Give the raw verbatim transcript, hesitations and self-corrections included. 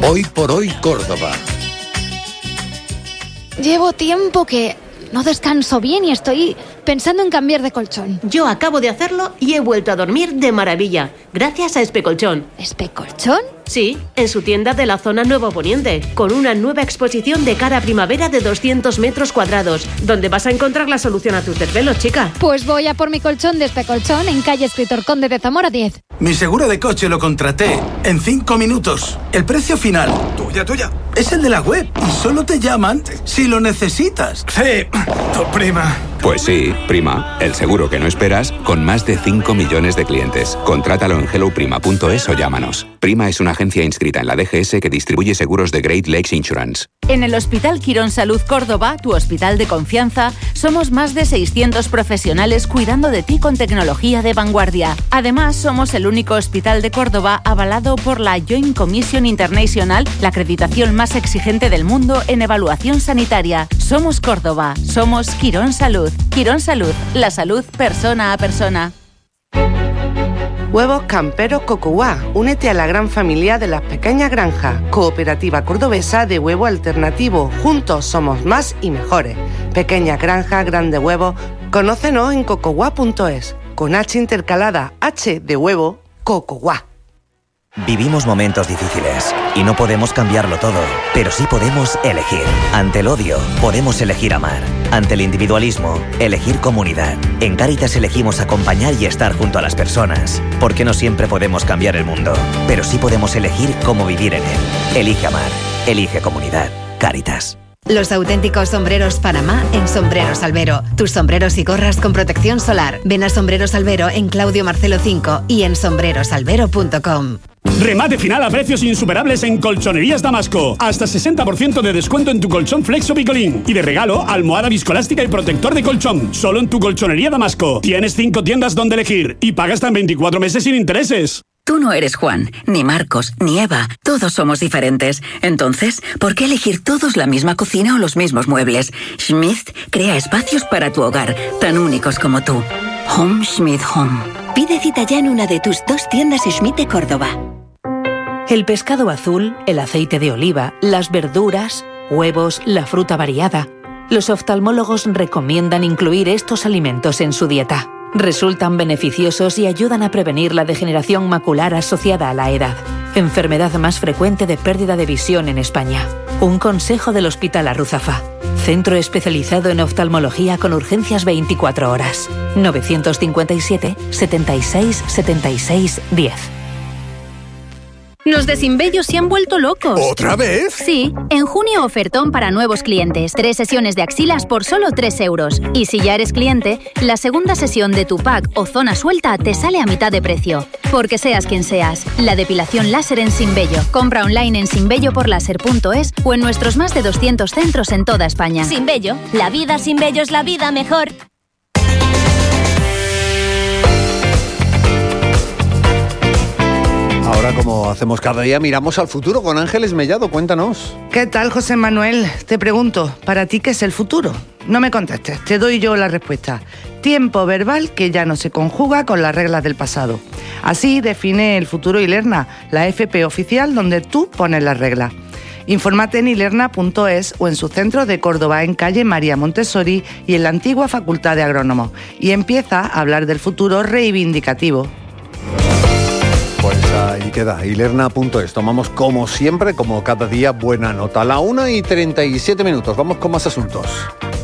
Hoy por hoy Córdoba. Llevo tiempo que no descanso bien y estoy pensando en cambiar de colchón. Yo acabo de hacerlo y he vuelto a dormir de maravilla, gracias a Especolchón. ¿Especolchón? Sí, en su tienda de la zona Nuevo Poniente, con una nueva exposición de cara a primavera de doscientos metros cuadrados, donde vas a encontrar la solución a tus desvelos, chica. Pues voy a por mi colchón de Especolchón en calle Escritor Conde de Zamora diez. Mi seguro de coche lo contraté en cinco minutos. El precio final, tuya, tuya, es el de la web y solo te llaman si lo necesitas. Sí, tu prima. Pues sí, prima, el seguro que no esperas con más de cinco millones de clientes. Contrátalo en hello prima punto es o llámanos. Prima es una agencia inscrita en la D G S que distribuye seguros de Great Lakes Insurance. En el Hospital Quirón Salud Córdoba, tu hospital de confianza, somos más de seiscientos profesionales cuidando de ti con tecnología de vanguardia. Además, somos el único hospital de Córdoba avalado por la Joint Commission International, la acreditación más exigente del mundo en evaluación sanitaria. Somos Córdoba, somos Quirón Salud. Quirón Salud, la salud persona a persona. Huevos Camperos Cocoguá. Únete a la gran familia de las pequeñas granjas. Cooperativa cordobesa de huevo alternativo. Juntos somos más y mejores. Pequeñas granjas, grandes huevos. Conócenos en cocoguá punto es. Con H intercalada, H de huevo, Cocoguá. Vivimos momentos difíciles y no podemos cambiarlo todo, pero sí podemos elegir. Ante el odio, podemos elegir amar. Ante el individualismo, elegir comunidad. En Cáritas elegimos acompañar y estar junto a las personas, porque no siempre podemos cambiar el mundo, pero sí podemos elegir cómo vivir en él. Elige amar, elige comunidad. Cáritas. Los auténticos sombreros Panamá en Sombreros Albero. Tus sombreros y gorras con protección solar. Ven a Sombreros Albero en Claudio Marcelo cinco y en sombreros albero punto com. Remate final a precios insuperables en Colchonerías Damasco. Hasta sesenta por ciento de descuento en tu colchón Flexo Picolín. Y de regalo, almohada viscoelástica y protector de colchón. Solo en tu Colchonería Damasco. Tienes cinco tiendas donde elegir y pagas hasta en veinticuatro meses sin intereses. Tú no eres Juan, ni Marcos, ni Eva. Todos somos diferentes. Entonces, ¿por qué elegir todos la misma cocina o los mismos muebles? Schmidt crea espacios para tu hogar, tan únicos como tú. Home Schmidt Home. Pide cita ya en una de tus dos tiendas Schmidt de Córdoba. El pescado azul, el aceite de oliva, las verduras, huevos, la fruta variada. Los oftalmólogos recomiendan incluir estos alimentos en su dieta. Resultan beneficiosos y ayudan a prevenir la degeneración macular asociada a la edad, enfermedad más frecuente de pérdida de visión en España. Un consejo del Hospital Arruzafa. Centro especializado en oftalmología con urgencias veinticuatro horas. novecientos cincuenta y siete, setenta y seis, setenta y seis, diez. Los de Sinbello se han vuelto locos. ¿Otra vez? Sí, en junio ofertón para nuevos clientes. Tres sesiones de axilas por solo tres euros. Y si ya eres cliente, la segunda sesión de tu pack o zona suelta te sale a mitad de precio. Porque seas quien seas, la depilación láser en Sinbello. Compra online en sinbello por láser punto es o en nuestros más de doscientos centros en toda España. Sinbello, la vida sin vello es la vida mejor. Ahora, como hacemos cada día, miramos al futuro con Ángeles Mellado. Cuéntanos. ¿Qué tal, José Manuel? Te pregunto, ¿para ti qué es el futuro? No me contestes, te doy yo la respuesta. Tiempo verbal que ya no se conjuga con las reglas del pasado. Así define el futuro Ilerna, la F P oficial donde tú pones las reglas. Infórmate en ilerna punto es o en su centro de Córdoba, en calle María Montessori y en la antigua Facultad de Agrónomos. Y empieza a hablar del futuro reivindicativo. Pues ahí queda, ilerna punto es. Tomamos como siempre, como cada día, buena nota. A la una y treinta y siete minutos. Vamos con más asuntos.